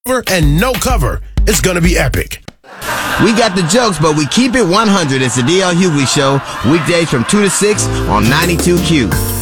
and no cover. It's gonna be epic. We got the jokes, but we keep it 100. It's the DL Hughley Show, weekdays from 2 to 6 on 92Q.